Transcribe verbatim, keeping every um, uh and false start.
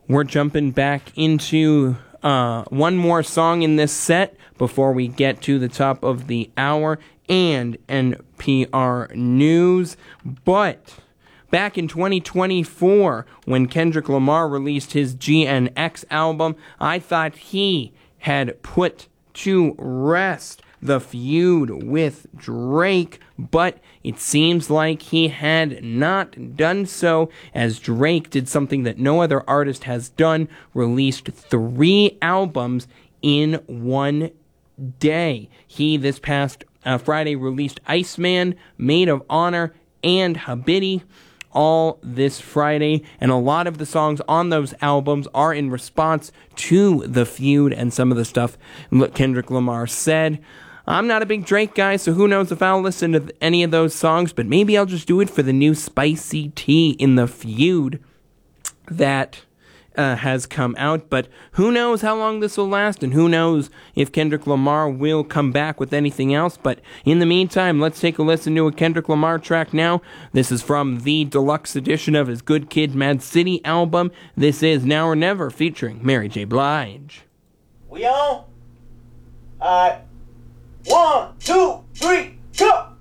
We're jumping back into uh, one more song in this set before we get to the top of the hour and N P R News. But back in twenty twenty-four, when Kendrick Lamar released his G N X album, I thought he had put to rest the feud with Drake, but it seems like he had not done so, as Drake did something that no other artist has done, released three albums in one day. He, this past uh, Friday, released Iceman, Maid of Honor, and Habibti, all this Friday, and a lot of the songs on those albums are in response to the feud and some of the stuff Kendrick Lamar said. I'm not a big Drake guy, so who knows if I'll listen to any of those songs, but maybe I'll just do it for the new spicy tea in the feud that uh, has come out. But who knows how long this will last, and who knows if Kendrick Lamar will come back with anything else. But in the meantime, let's take a listen to a Kendrick Lamar track now. This is from the deluxe edition of his Good Kid, Mad City album. This is Now or Never, featuring Mary J. Blige. We on? Alright. One, two, three, go!